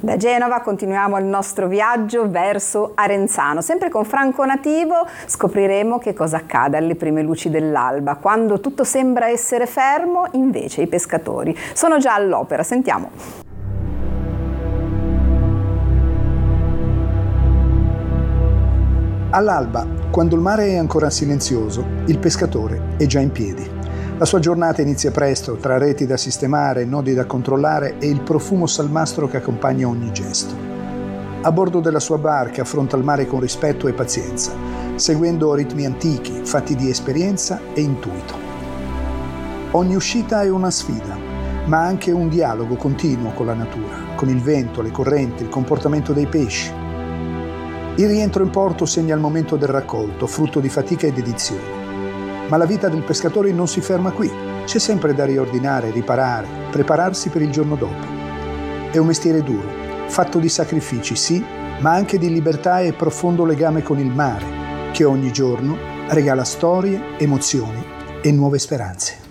Da Genova continuiamo il nostro viaggio verso Arenzano. Sempre con Franco Nativo scopriremo che cosa accade alle prime luci dell'alba. Quando tutto sembra essere fermo, invece i pescatori sono già all'opera. Sentiamo. All'alba, quando il mare è ancora silenzioso, il pescatore è già in piedi. La sua giornata inizia presto, tra reti da sistemare, nodi da controllare e il profumo salmastro che accompagna ogni gesto. A bordo della sua barca affronta il mare con rispetto e pazienza, seguendo ritmi antichi, fatti di esperienza e intuito. Ogni uscita è una sfida, ma anche un dialogo continuo con la natura, con il vento, le correnti, il comportamento dei pesci. Il rientro in porto segna il momento del raccolto, frutto di fatica e dedizione. Ma la vita del pescatore non si ferma qui. C'è sempre da riordinare, riparare, prepararsi per il giorno dopo. È un mestiere duro, fatto di sacrifici, sì, ma anche di libertà e profondo legame con il mare, che ogni giorno regala storie, emozioni e nuove speranze.